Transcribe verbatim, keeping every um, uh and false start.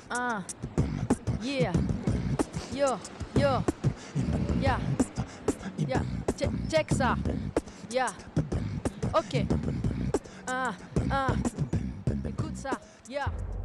Ah, yeah, yo, yo, yeah, yeah, check, check ça, yeah, ok, ah, ah, écoute ça, yeah.